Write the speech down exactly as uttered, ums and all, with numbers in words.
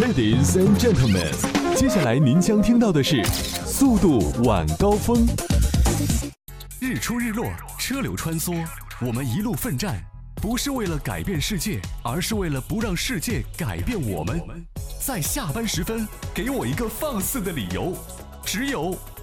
Ladies and gentlemen， 接下来您将听到的是速度晚高峰。日出日落，车流穿梭，我们一路奋战，不是为了改变世界，而是为了不让世界改变我们。在下班时分，给我一个放肆的理由，只有